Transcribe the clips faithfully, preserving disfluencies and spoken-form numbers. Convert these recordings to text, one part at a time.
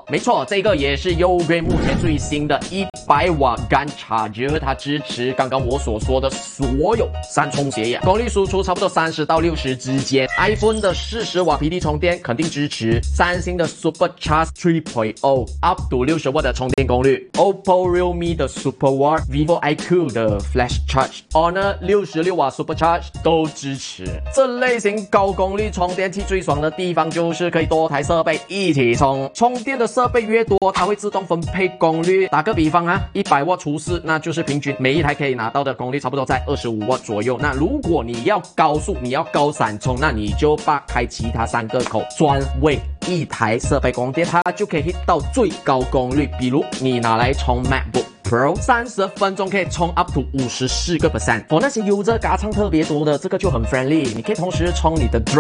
没错，这个也是 Ugreen 目前最新的一百瓦 Gun Charger， 它支持刚刚我所说的所有三充协议，功率输出差不多三十到六十之间。iPhone 的四十瓦 P D 充电肯定支持，三星的 Supercharge 三点零 up to 六十瓦的充电功率 ，OPPO、Realme 的 Super Watt、Vivo I Q 的 Flash Charge、Honor 六十六瓦 Supercharge 都支持。这类型高功率充电器最爽的地方就是可以多台设备一起充，充电的设备越多，它会自动分配功率。打个比方啊，一百瓦除四，那就是平均每一台可以拿到的功率差不多在二十五瓦左右。那如果你要高速，你要高闪充，那你就把开其他三个口，专为一台设备供电，它就可以 hit 到最高功率。比如你拿来充 MacBook Pro 三十分钟可以充 up to 五十四个 percent。我那些 user 嘎唱特别多的，这个就很 friendly， 你可以同时充你的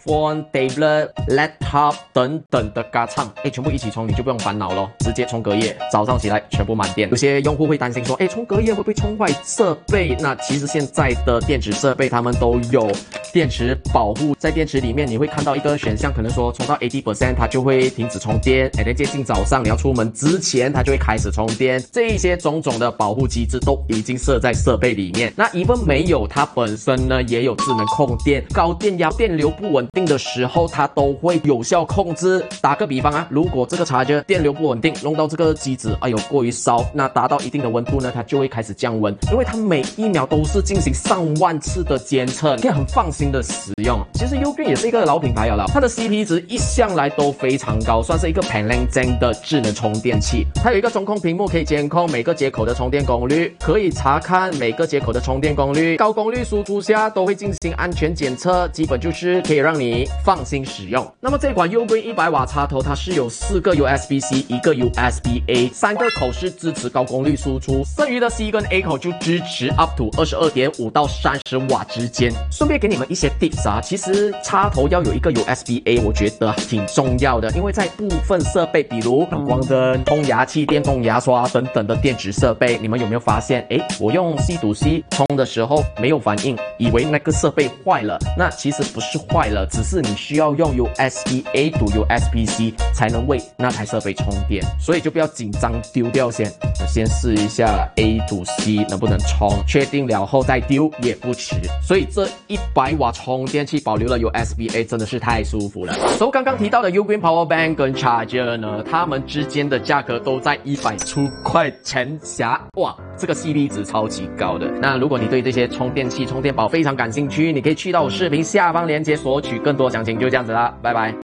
drone、phone、tablet、laptop 等等的嘎唱，哎，全部一起充，你就不用烦恼咯，直接充隔夜，早上起来全部满电。有些用户会担心说，哎，充隔夜会不会充坏设备？那其实现在的电池设备他们都有电池保护，在电池里面你会看到一个选项，可能说充到 八十 percent 它就会停止充电，哎，接近早上你要出门之前它就会开始充电，这一些种种的保护机制都已经设在设备里面。那 even 没有，它本身呢也有智能控电，高电压电流不稳定的时候它都会有效控制。打个比方啊，如果这个插件电流不稳定，弄到这个机子哎呦过于烧，那达到一定的温度呢，它就会开始降温，因为它每一秒都是进行上万次的监测，你可以很放心的使用。其实 Ugreen 也是一个老品牌了啦，它的 C P 值一向来都非常高，算是一个 Panlang 的智能充电器。它有一个中控屏幕可以监控每个接口的充电功率，可以查看每个接口的充电功率，高功率输出下都会进行安全检测，基本就是可以让你放心使用。那么这款 Ugreen 一百瓦插头它是有四个 U S B C， 一个 U S B A， 三个口是支持高功率输出，剩余的 C 跟 A 口就支持 up to 二十二点五 到三十瓦之间。顺便给你们一些 tips 啊，其实插头要有一个 U S B A 我觉得挺重要的，因为在部分设备比如光灯、冲牙器、电动牙刷等等的电子设备，你们有没有发现，诶，我用 C to C 充的时候没有反应，以为那个设备坏了，那其实不是坏了，只是你需要用 U S B A to U S B C 才能为那台设备充电，所以就不要紧张丢掉先，先试一下 A to C 能不能充，确定了后再丢也不迟。所以这一百瓦充电器保留了 U S B A 真的是太舒服了。所以刚刚提到的 Ugreen Power Bank 跟 Charger 呢，它们之间的价格都在一百出块钱下，哇，这个 C P 值超级高的。那如果你对这些充电器、充电宝非常感兴趣，你可以去到我视频下方链接索取更多详情。就这样子啦，拜拜。